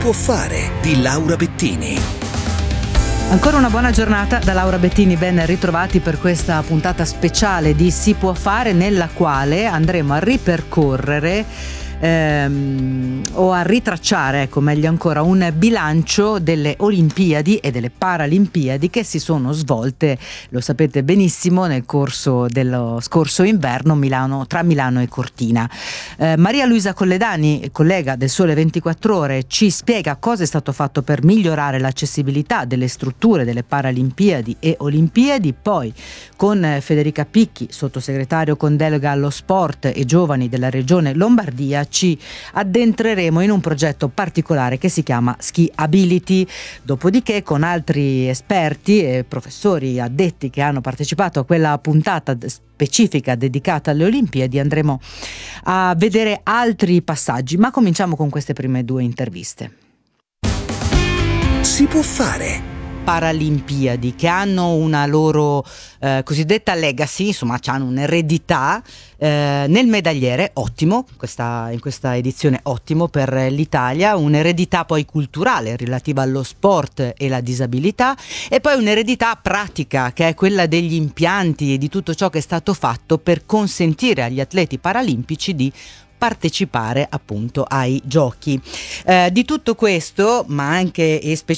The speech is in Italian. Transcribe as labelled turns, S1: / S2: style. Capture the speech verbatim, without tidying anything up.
S1: può fare di Laura Bettini.
S2: Ancora una buona giornata da Laura Bettini, ben ritrovati per questa puntata speciale di Si può fare, nella quale andremo a ripercorrere ehm, o a ritracciare, ecco meglio ancora, un bilancio delle Olimpiadi e delle Paralimpiadi che si sono svolte, lo sapete benissimo, nel corso dello scorso inverno Milano, tra Milano e Cortina. Eh, Maria Luisa Colledani, collega del Sole ventiquattro Ore, ci spiega cosa è stato fatto per migliorare l'accessibilità delle strutture delle Paralimpiadi e Olimpiadi. Poi con Federica Picchi, sottosegretario con delega allo sport e giovani della regione Lombardia, ci addentreremo in un progetto particolare che si chiama Ski Ability. Dopodiché, con altri esperti e professori addetti che hanno partecipato a quella puntata specifica dedicata alle Olimpiadi, andremo a vedere altri passaggi, ma cominciamo con queste prime due interviste.
S1: Si può fare.
S2: Paralimpiadi, che hanno una loro eh, cosiddetta legacy, insomma hanno un'eredità eh, nel medagliere, ottimo, questa, in questa edizione ottimo per l'Italia, un'eredità poi culturale relativa allo sport e la disabilità, e poi un'eredità pratica che è quella degli impianti e di tutto ciò che è stato fatto per consentire agli atleti paralimpici di partecipare appunto ai giochi. Eh, di tutto questo, ma anche e specificamente